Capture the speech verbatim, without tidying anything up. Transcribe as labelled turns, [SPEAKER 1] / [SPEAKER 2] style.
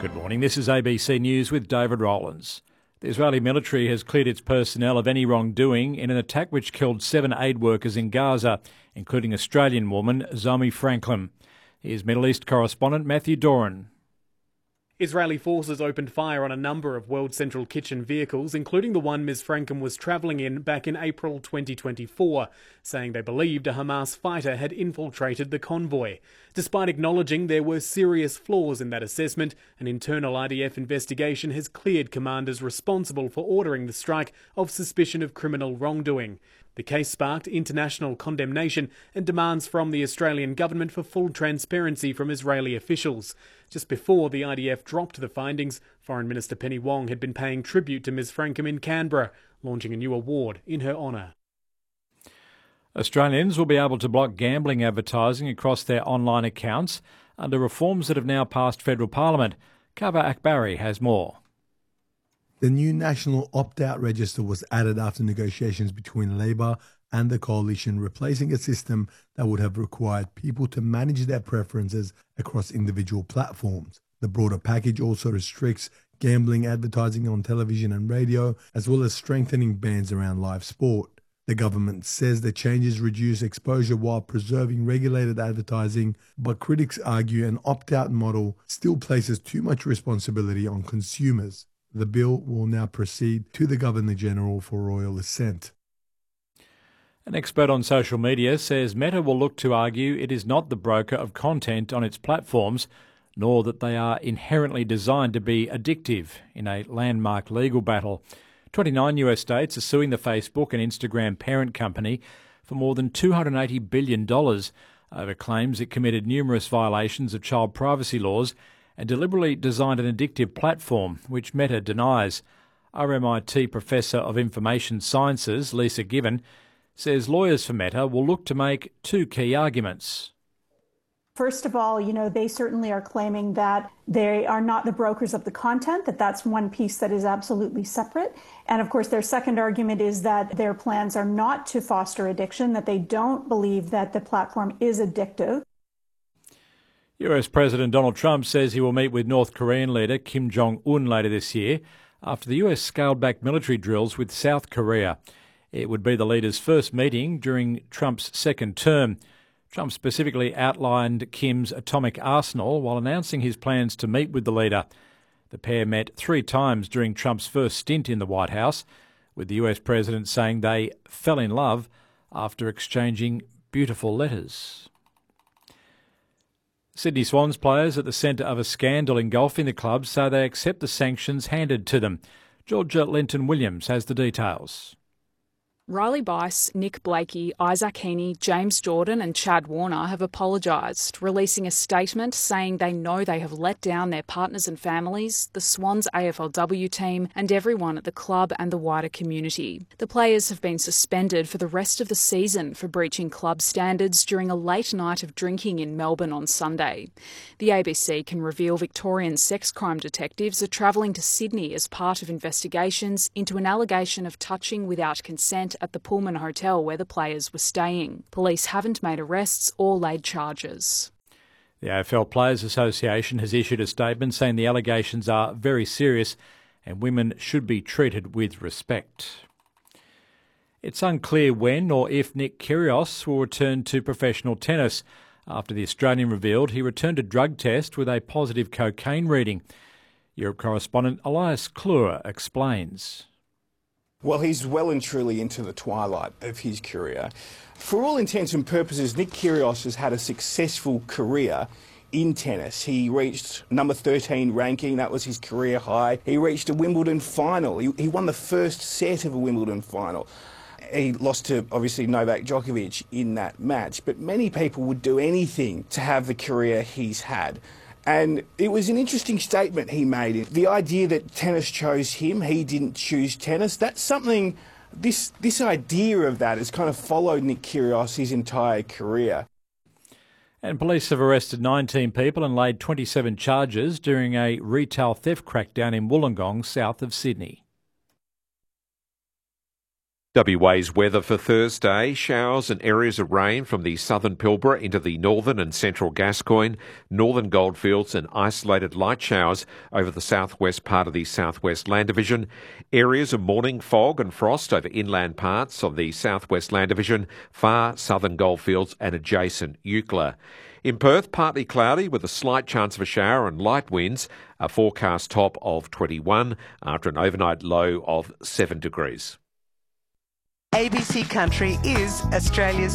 [SPEAKER 1] Good morning, this is A B C News with David Rowlands. The Israeli military has cleared its personnel of any wrongdoing in an attack which killed seven aid workers in Gaza, including Australian woman Zomi Franklin. Here's Middle East correspondent Matthew Doran.
[SPEAKER 2] Israeli forces opened fire on a number of World Central Kitchen vehicles, including the one Miz Franken was travelling in back in April twenty twenty-four, saying they believed a Hamas fighter had infiltrated the convoy. Despite acknowledging there were serious flaws in that assessment, an internal I D F investigation has cleared commanders responsible for ordering the strike of suspicion of criminal wrongdoing. The case sparked international condemnation and demands from the Australian government for full transparency from Israeli officials. Just before the I D F dropped the findings, Foreign Minister Penny Wong had been paying tribute to Miz Franken in Canberra, launching a new award in her honour.
[SPEAKER 1] Australians will be able to block gambling advertising across their online accounts under reforms that have now passed federal parliament. Kava Akbari has more.
[SPEAKER 3] The new national opt-out register was added after negotiations between Labor and the coalition, replacing a system that would have required people to manage their preferences across individual platforms. The broader package also restricts gambling advertising on television and radio, as well as strengthening bans around live sport. The government says the changes reduce exposure while preserving regulated advertising, but critics argue an opt-out model still places too much responsibility on consumers. The bill will now proceed to the Governor-General for royal assent.
[SPEAKER 1] An expert on social media says Meta will look to argue it is not the broker of content on its platforms, nor that they are inherently designed to be addictive in a landmark legal battle. twenty-nine U S states are suing the Facebook and Instagram parent company for more than two hundred eighty billion dollars over claims it committed numerous violations of child privacy laws and deliberately designed an addictive platform, which Meta denies. R M I T Professor of Information Sciences, Lisa Given, says lawyers for Meta will look to make two key arguments.
[SPEAKER 4] First of all, you know, they certainly are claiming that they are not the brokers of the content, that that's one piece that is absolutely separate. And of course, their second argument is that their plans are not to foster addiction, that they don't believe that the platform is addictive.
[SPEAKER 1] U S President Donald Trump says he will meet with North Korean leader Kim Jong-un later this year after the U S scaled back military drills with South Korea. It would be the leaders' first meeting during Trump's second term. Trump specifically outlined Kim's atomic arsenal while announcing his plans to meet with the leader. The pair met three times during Trump's first stint in the White House, with the U S president saying they fell in love after exchanging beautiful letters. Sydney Swans players at the centre of a scandal engulfing the club say they accept the sanctions handed to them. Georgia Lenton-Williams has the details.
[SPEAKER 5] Riley Bice, Nick Blakey, Isaac Heaney, James Jordan and Chad Warner have apologised, releasing a statement saying they know they have let down their partners and families, the Swans A F L W team and everyone at the club and the wider community. The players have been suspended for the rest of the season for breaching club standards during a late night of drinking in Melbourne on Sunday. The A B C can reveal Victorian sex crime detectives are travelling to Sydney as part of investigations into an allegation of touching without consent at the Pullman Hotel where the players were staying. Police haven't made arrests or laid charges.
[SPEAKER 1] The A F L Players Association has issued a statement saying the allegations are very serious and women should be treated with respect. It's unclear when or if Nick Kyrgios will return to professional tennis after the Australian revealed he returned a drug test with a positive cocaine reading. Europe correspondent Elias Klur explains.
[SPEAKER 6] Well, he's well and truly into the twilight of his career. For all intents and purposes, Nick Kyrgios has had a successful career in tennis. He reached number thirteen ranking, that was his career high. He reached a Wimbledon final. He, he won the first set of a Wimbledon final. He lost to, obviously, Novak Djokovic in that match, but many people would do anything to have the career he's had. And it was an interesting statement he made. The idea that tennis chose him, he didn't choose tennis, that's something, this this idea of that has kind of followed Nick Kyrgios his entire career.
[SPEAKER 1] And police have arrested nineteen people and laid twenty-seven charges during a retail theft crackdown in Wollongong, south of Sydney.
[SPEAKER 7] W A's weather for Thursday. Showers and areas of rain from the southern Pilbara into the northern and central Gascoyne, northern Goldfields and isolated light showers over the southwest part of the southwest Land Division. Areas of morning fog and frost over inland parts of the southwest Land Division, far southern Goldfields and adjacent Eucla. In Perth, partly cloudy with a slight chance of a shower and light winds, a forecast top of twenty-one after an overnight low of seven degrees.
[SPEAKER 8] A B C Country is Australia's